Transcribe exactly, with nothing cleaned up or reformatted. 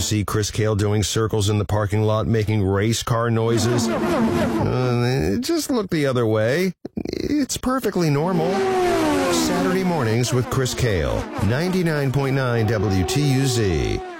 see Chris Kale doing circles in the parking lot, making race car noises? Uh, just look the other way. It's perfectly normal. Saturday mornings with Chris Kale, ninety-nine point nine W T U Z.